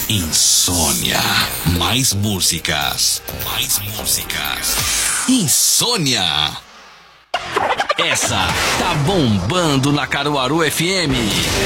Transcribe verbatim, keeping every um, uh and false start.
Insônia. Mais músicas. Mais músicas. Insônia. Essa tá bombando na Caruaru F M.